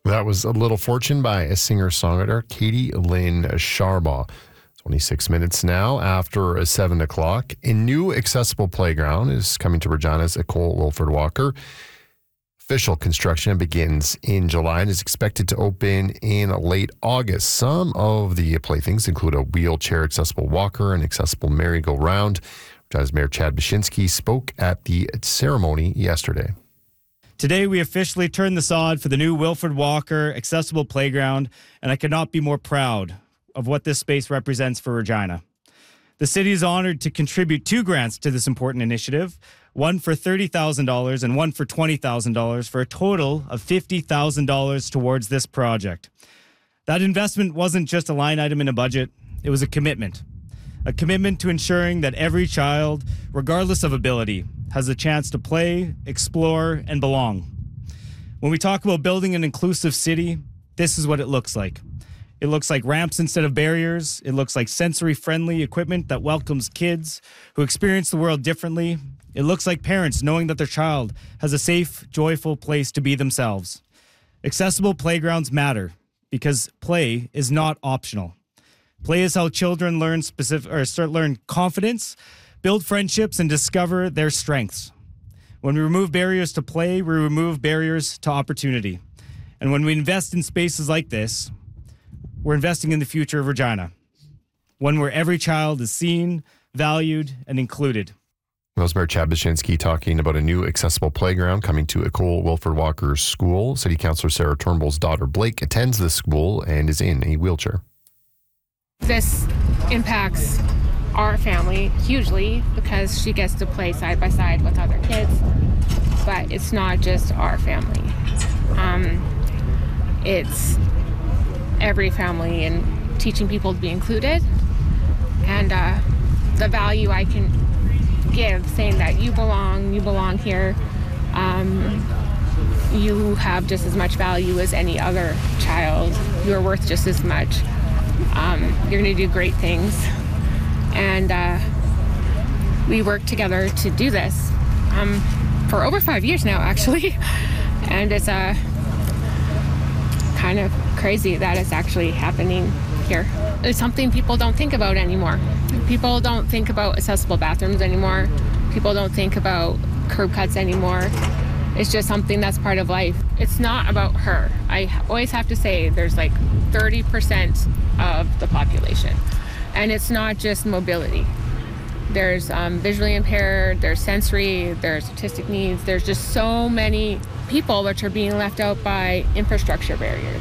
That was A Little Fortune by a singer-songwriter, Katie Lynn Sharbaugh. 26 minutes now after 7 o'clock. A new accessible playground is coming to Regina's Ecole Wilfrid Walker. Official construction begins in July and is expected to open in late August. Some of the playthings include a wheelchair-accessible walker and accessible merry-go-round. Regina's Mayor Chad Baczynski spoke at the ceremony yesterday. Today, we officially turned the sod for the new Wilfrid Walker accessible playground, and I could not be more proud of what this space represents for Regina. The city is honored to contribute 2 grants to this important initiative, one for $30,000 and one for $20,000, for a total of $50,000 towards this project. That investment wasn't just a line item in a budget, it was a commitment to ensuring that every child, regardless of ability, has a chance to play, explore, and belong. When we talk about building an inclusive city, this is what it looks like. It looks like ramps instead of barriers. It looks like sensory-friendly equipment that welcomes kids who experience the world differently. It looks like parents knowing that their child has a safe, joyful place to be themselves. Accessible playgrounds matter because play is not optional. Play is how children learn confidence, build friendships, and discover their strengths. When we remove barriers to play, we remove barriers to opportunity. And when we invest in spaces like this, we're investing in the future of Regina, one where every child is seen, valued, and included. That was Mayor Chad Baczynski talking about a new accessible playground coming to Ecole Wilfrid Walker School. City Councillor Sarah Turnbull's daughter Blake attends this school and is in a wheelchair. This impacts our family hugely because she gets to play side by side with other kids, but it's not just our family. It's every family, and teaching people to be included, and the value I can give, saying that you belong here, you have just as much value as any other child, you're worth just as much, you're going to do great things, and we work together to do this for over 5 years now, actually, and it's kind of crazy that it's actually happening here. It's something people don't think about anymore. People don't think about accessible bathrooms anymore. People don't think about curb cuts anymore. It's just something that's part of life. It's not about her. I always have to say there's like 30% of the population. And it's not just mobility. There's visually impaired, there's sensory, there's artistic needs. There's just so many people which are being left out by infrastructure barriers.